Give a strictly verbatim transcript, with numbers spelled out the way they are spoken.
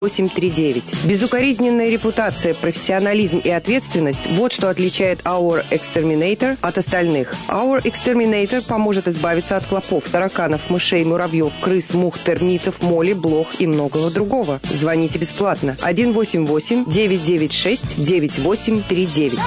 восемь три девять. Безукоризненная репутация, профессионализм и ответственность – вот что отличает Our Exterminator от остальных. Our Exterminator поможет избавиться от клопов, тараканов, мышей, муравьев, крыс, мух, термитов, моли, блох и многого другого. Звоните бесплатно. один восемь восемь девять девять шесть девять восемь три девять.